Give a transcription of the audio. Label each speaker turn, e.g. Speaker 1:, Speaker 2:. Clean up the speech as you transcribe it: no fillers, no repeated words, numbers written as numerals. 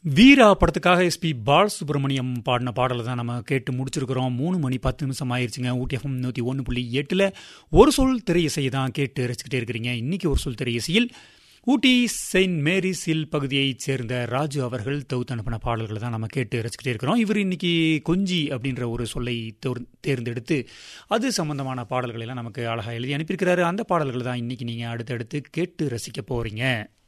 Speaker 1: வீரா படத்துக்காக எஸ்பி பாலசுப்ரமணியம் பாடின பாடலை தான் நம்ம கேட்டு முடிச்சிருக்கிறோம். 3 மணி 10 நிமிஷம் ஆயிடுச்சுங்க. ஊட்டி எஃப்எம் 101.8 ஒரு சொல் திரை இசையை தான் கேட்டு ரசிக்கிட்டே இருக்கிறீங்க. இன்னைக்கு ஒரு சொல் திரை இசையில் ஊட்டி செயின்ட் மேரிஸ் ஹில் பகுதியைச் சேர்ந்த ராஜு அவர்கள் தொகுத்து அனுப்பின பாடல்களை தான் நம்ம கேட்டு ரசிக்கிட்டே இருக்கிறோம். இவர் இன்னைக்கு கொஞ்சி அப்படின்ற ஒரு சொல்லை தேர்ந்தெடுத்து அது சம்பந்தமான பாடல்களை எல்லாம் நமக்கு அழகாக எழுதி அனுப்பியிருக்கிறாரு. அந்த பாடல்கள் தான் இன்னைக்கு நீங்கள் அடுத்தடுத்து கேட்டு ரசிக்க போறீங்க.